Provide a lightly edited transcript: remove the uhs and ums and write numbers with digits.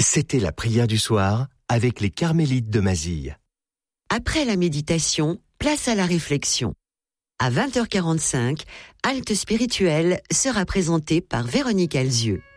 C'était la prière du soir avec les Carmélites de Mazille. Après la méditation, place à la réflexion. À 20h45, Halte spirituelle sera présentée par Véronique Alzieux.